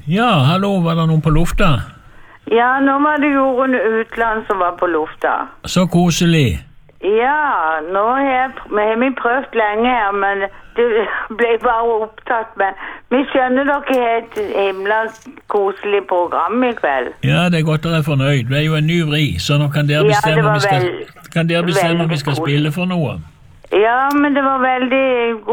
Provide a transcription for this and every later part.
Ja, hallo, var det noen på lufta? Ja, nå var det Jorunn Utland som var på lufta. Så koselig. Ja, nå har vi prøvd lenge her, men det ble bare opptatt med. Vi skjønner dere har et himla koselig program i kveld. Ja, det er godt dere er fornøyd. Det er jo en ny vri, så nå kan dere bestemme, om vi skal spille for noe. Ja, men det var veldig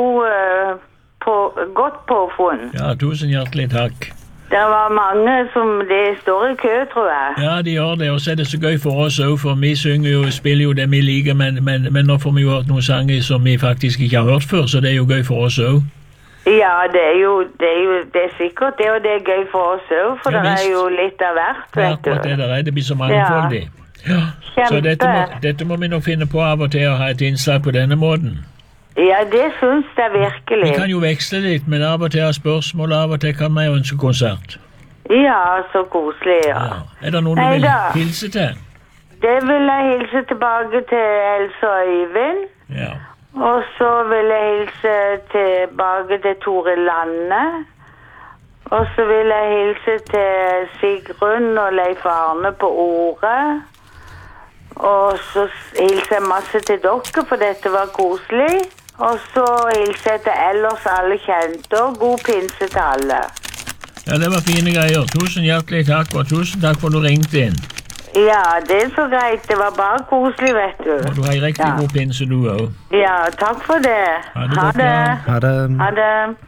godt påfunn. Ja, tusen hjertelig takk. Det var mange som står i kø, tror jeg. Ja, de gjør det, og så er det så gøy for oss også, for vi synger jo og spiller jo det vi liker, men nå får vi jo hørt noen sanger som vi faktisk ikke har hørt før, så det er jo gøy for oss også. Ja, det er sikkert det, og det er gøy for oss også, for det er jo litt av hvert, vet du. Ja, det blir så mangfoldig. Ja. Så dette må vi nok finne på av og til å ha et innslag på denne måten. Ja, det synes jeg virkelig. Vi kan jo veksle litt, men av og til ha spørsmål, av og til kan vi ønske konsert. Ja, så koselig, ja. Er det noen du vil hilse til? Det vil jeg hilse tilbake til Else og Øyvind. Ja. Og så vil jeg hilse tilbake til Tore Lanne. Og så vil jeg hilse til Sigrun og Leif Arne på ordet. Og så hilser jeg masse til dere, for dette var koselig. Og så hilser jeg til ellers alle kjente, og god pinse til alle. Ja, det var fine greier. Tusen hjertelig takk, og tusen takk for at du ringte inn. Ja, det er så greit. Det var bare koselig, vet du. Og du har en riktig god pinse, du også. Ja, takk for det. Ha det. Ha det. Ha det.